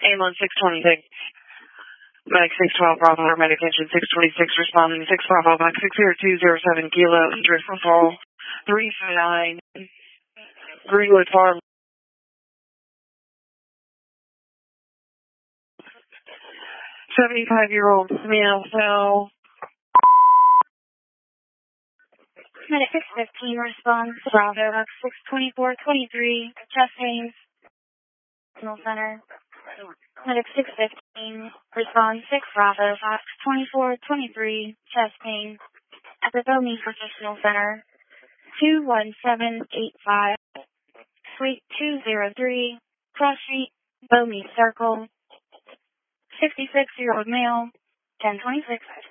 Ambulance 626. Medic 612 Bravo, medic engine 626 responding 6 Bravo, back 60207 Kilo, injured from fall 359 Greenwood Farm. 75-year-old male fell. Medic 615 responds Bravo, back 62423 chest pains. Center. Medic 615 responds 6 Bravo, Fox 2423, chest pain at the Bowmead Professional Center. 21785, Suite 203, Cross Street, Bowmead Circle. 66-year-old male, 1026.